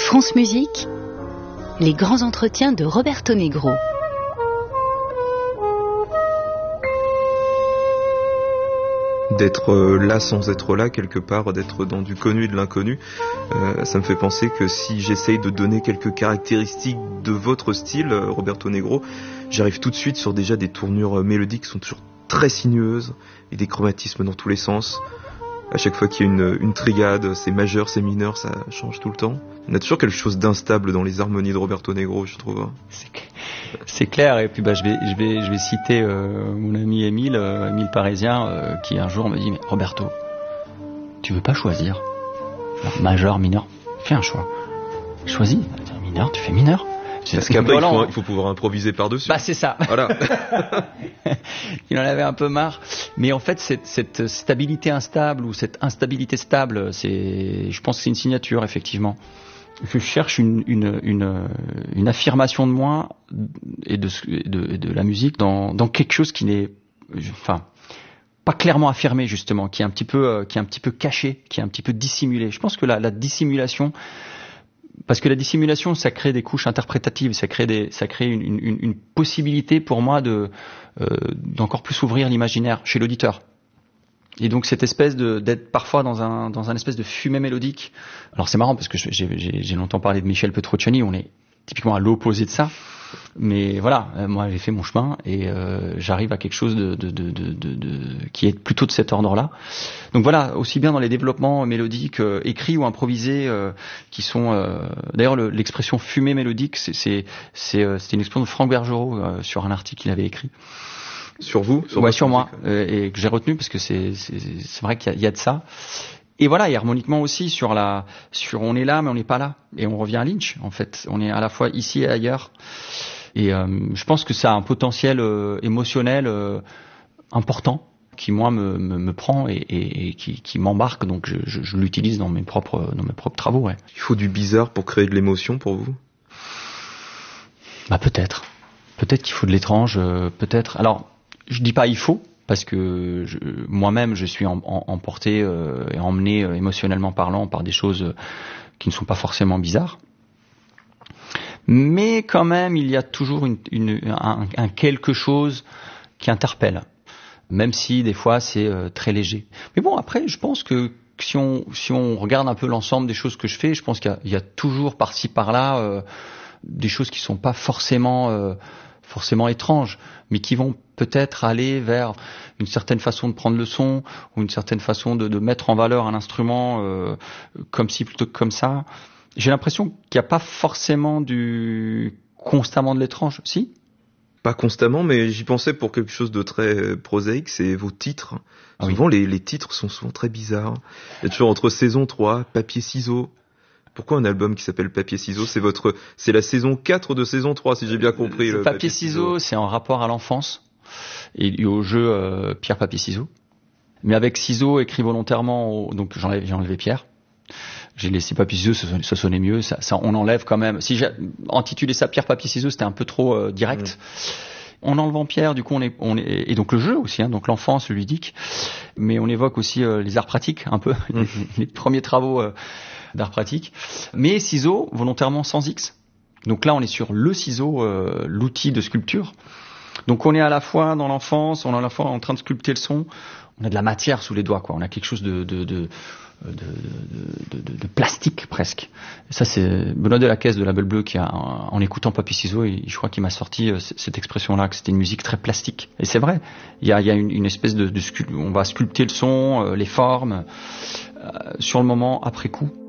France Musique, les grands entretiens de Roberto Negro. D'être là sans être là, quelque part, d'être dans du connu et de l'inconnu, ça me fait penser que si j'essaye de donner quelques caractéristiques de votre style, Roberto Negro, j'arrive tout de suite sur déjà des tournures mélodiques qui sont toujours très sinueuses et des chromatismes dans tous les sens. À chaque fois qu'il y a une triade, c'est majeur, c'est mineur, ça change tout le temps. On a toujours quelque chose d'instable dans les harmonies de Roberto Negro, je trouve. C'est clair. Et puis je vais citer mon ami Émile Parisien, qui un jour me dit: mais Roberto, tu veux pas choisir alors, majeur, mineur, fais un choix. Choisis. Mineur, tu fais mineur. Parce qu'après il faut pouvoir improviser par-dessus. Bah c'est ça. Voilà. Il en avait un peu marre. Mais en fait, cette stabilité instable ou cette instabilité stable, je pense que c'est une signature, effectivement. Je cherche une affirmation de moi et de la musique dans quelque chose qui n'est, pas clairement affirmé, justement, qui est un petit peu caché, qui est un petit peu dissimulé. Je pense que la dissimulation, parce que la dissimulation, ça crée des couches interprétatives, ça crée une possibilité pour moi d'encore plus ouvrir l'imaginaire chez l'auditeur. Et donc cette espèce d'être parfois dans un espèce de fumée mélodique. Alors c'est marrant parce que j'ai longtemps parlé de Michel Petrucciani, on est typiquement à l'opposé de ça. Mais voilà, moi j'ai fait mon chemin et j'arrive à quelque chose qui est plutôt de cet ordre-là. Donc voilà, aussi bien dans les développements mélodiques écrits ou improvisés qui sont d'ailleurs l'expression fumée mélodique, c'était une expression de Franck Bergerot sur un article qu'il avait écrit. Sur vous? Ouais, sur moi, et que j'ai retenu parce que c'est vrai qu'il y a de ça. Et voilà, et harmoniquement aussi sur on est là mais on n'est pas là, et on revient à Lynch en fait. On est à la fois ici et ailleurs. Et je pense que ça a un potentiel émotionnel important qui moi me prend et qui m'embarque, donc je l'utilise dans mes propres travaux. Ouais. Il faut du bizarre pour créer de l'émotion pour vous? Bah peut-être qu'il faut de l'étrange, peut-être. Alors je dis pas il faut, parce que moi-même je suis emporté et emmené émotionnellement parlant par des choses qui ne sont pas forcément bizarres. Mais quand même, il y a toujours un quelque chose qui interpelle, même si des fois c'est très léger. Mais bon, après, je pense que si on regarde un peu l'ensemble des choses que je fais, je pense qu'il y a toujours par-ci par-là des choses qui sont pas forcément étranges, mais qui vont peut-être aller vers une certaine façon de prendre le son ou une certaine façon de mettre en valeur un instrument comme ci plutôt que comme ça. J'ai l'impression qu'il n'y a pas forcément constamment de l'étrange. Si? Pas constamment, mais j'y pensais pour quelque chose de très prosaïque, c'est vos titres. Ah souvent, oui. les titres sont souvent très bizarres. Il y a toujours entre saison 3, papier ciseaux. Pourquoi un album qui s'appelle Papier Ciseaux? C'est la saison 4 de saison 3, si j'ai bien compris. Le Papier Ciseaux, c'est en rapport à l'enfance et au jeu Pierre Papier Ciseaux. Mais avec ciseaux écrit volontairement, donc j'ai enlevé Pierre. J'ai laissé Papier Ciseaux, ça sonnait mieux. Ça, on enlève quand même. Si j'ai intitulé ça Pierre Papier Ciseaux, c'était un peu trop direct. En enlevant Pierre, du coup, on est et donc le jeu aussi, donc l'enfance, le ludique. Mais on évoque aussi les arts pratiques, un peu les premiers travaux d'art pratique. Mais ciseaux, volontairement sans X. Donc là, on est sur le ciseau, l'outil de sculpture. Donc on est à la fois dans l'enfance, on est à la fois en train de sculpter le son. On a de la matière sous les doigts, quoi. On a quelque chose de plastique presque. Et ça, c'est Benoît Delacaisse de Label Bleu qui en écoutant Papier Ciseaux, je crois qu'il m'a sorti cette expression-là, que c'était une musique très plastique. Et c'est vrai. Il y a une espèce on va sculpter le son, les formes, sur le moment, après coup.